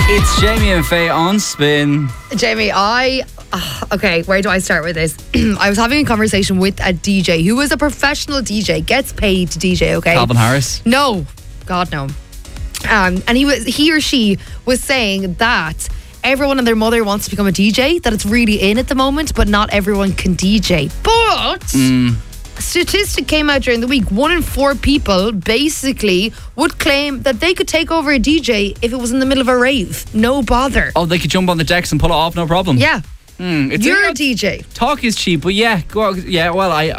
It's Jamie and Faye on Spin. Jamie, okay, where do I start with this? I was having a conversation with a DJ who is a professional DJ, gets paid to DJ, okay? Calvin Harris? No, God no. And he or she was saying that everyone and their mother wants to become a DJ, that it's really in at the moment, but not everyone can DJ. But a statistic came out during the week. 1 in 4 people basically would claim that they could take over a DJ if it was in the middle of a rave. No bother. Oh, they could jump on the decks and pull it off, no problem. Yeah. It's You're a DJ. Talk is cheap, but yeah, go out, yeah. Well, I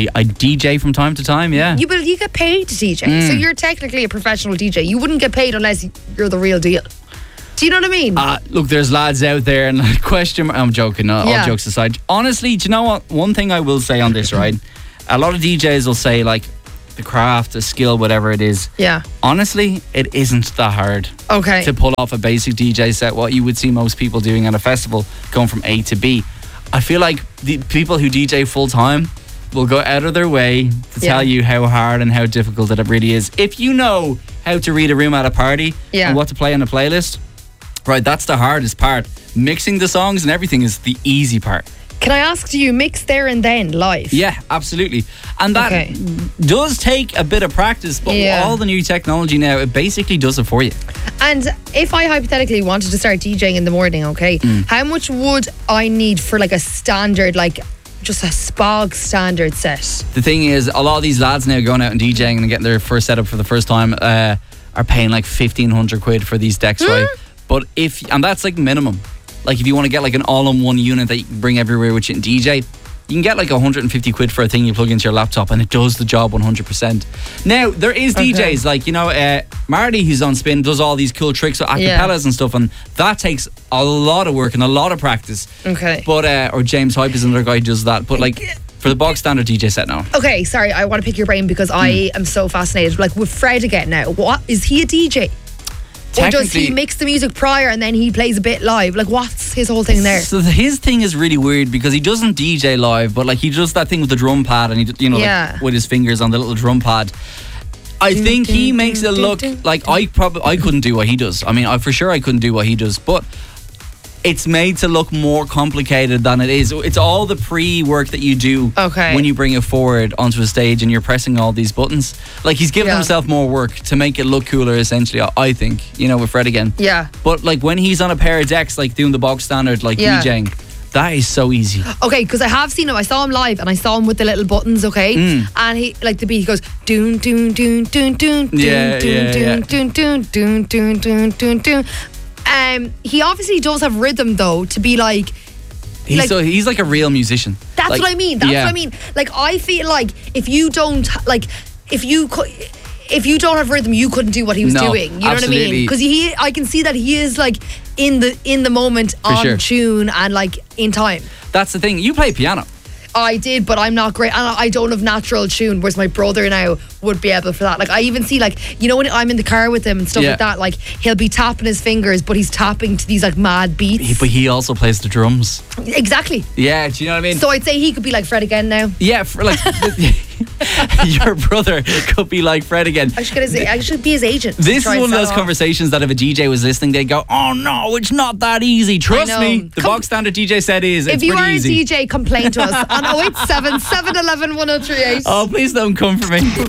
DJ from time to time. Yeah. You get paid to DJ, so you're technically a professional DJ. You wouldn't get paid unless you're the real deal. Do you know what I mean? Look, there's lads out there, and I'm joking. All jokes aside, honestly, do you know what? One thing I will say on this, right? A lot of DJs will say like the craft, the skill, whatever it is. Yeah. Honestly, it isn't that hard. Okay. To pull off a basic DJ set, what you would see most people doing at a festival, going from A to B. I feel like the people who DJ full time will go out of their way to tell you how hard and how difficult it really is. If you know how to read a room at a party and what to play on a playlist, right, that's the hardest part. Mixing the songs and everything is the easy part. Can I ask, do you mix there and then live? Yeah, absolutely. And that does take a bit of practice, but all the new technology now, it basically does it for you. And if I hypothetically wanted to start DJing in the morning, okay, how much would I need for like a standard, like just a Spog standard set? The thing is, a lot of these lads now going out and DJing and getting their first setup for the first time are paying like 1,500 quid for these decks, right? But and that's like minimum. Like if you want to get like an all-in-one unit that you can bring everywhere with you and DJ, you can get like 150 quid for a thing you plug into your laptop and it does the job 100%. Now, there is DJs like, Marty, who's on Spin, does all these cool tricks with acapellas and stuff, and that takes a lot of work and a lot of practice. Okay. But, or James Hype is another guy who does that. But like, for the bog standard DJ set now. Okay, sorry, I want to pick your brain because I am so fascinated. Like with Fred again now, what is he a DJ? Or does he mix the music prior and then he plays a bit live? Like, what's his whole thing there? So his thing is really weird because he doesn't DJ live, but like he does that thing with the drum pad and he, like, with his fingers on the little drum pad. I think he makes it look like I couldn't do what he does. I mean, for sure I couldn't do what he does, but it's made to look more complicated than it is. It's all the pre-work that you do when you bring it forward onto a stage and you're pressing all these buttons. Like he's given himself more work to make it look cooler, essentially, I think, with Fred again. Yeah. But like when he's on a pair of decks, like doing the bog standard, like DJing, that is so easy. Okay, because I have seen him. I saw him live and I saw him with the little buttons, and he, like the beat, he goes doon doon doon doon doon doon doon doon doon doon doon doon doon. He obviously does have rhythm though, to be like he's like a real musician. That's what I mean. That's what I mean. Like I feel like if you don't have rhythm, you couldn't do what he was doing. You know what I mean? Because I can see that he is like in the moment, on tune and like in time. That's the thing. You play piano. I did, but I'm not great, and I don't have natural tune, whereas my brother now would be able for that. Like I even see, like, when I'm in the car with him and stuff like that, like he'll be tapping his fingers, but he's tapping to these like mad beats. But he also plays the drums. Exactly. Yeah, do you know what I mean? So I'd say he could be like Fred again now. Yeah, your brother could be like Fred again. I should be his agent. This is one of those conversations that if a DJ was listening, they'd go, "Oh no, it's not that easy. Trust me, the bog standard DJ set is. It's pretty easy." If you are a DJ, complain to us on 087 711 1038. Oh, please don't come for me.